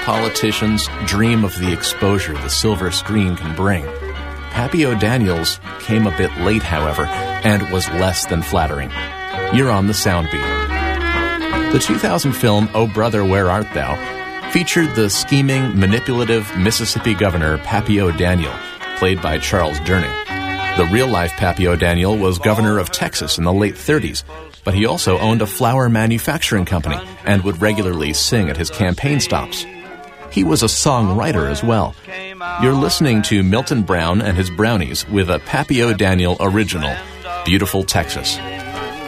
politicians dream of the exposure the silver screen can bring. Pappy O'Daniels came a bit late, however, and was less than flattering. You're on the Soundbeat. The 2000 film Oh Brother, Where Art Thou? Featured the scheming, manipulative Mississippi governor Pappy O'Daniel, played by Charles Durning. The real-life Pappy O'Daniel was governor of Texas in the late 30s, but he also owned a flour manufacturing company and would regularly sing at his campaign stops. He was a songwriter as well. You're listening to Milton Brown and his Brownies with a Pappy O'Daniel original, Beautiful Texas.